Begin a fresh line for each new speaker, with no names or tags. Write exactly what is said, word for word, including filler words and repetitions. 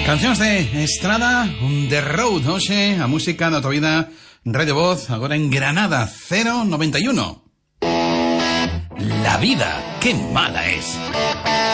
Cancións de estrada, on the road, hoxe, a música da tua vida, Radio Voz, agora en Granada, cero noventa y uno. La vida, qué mala es.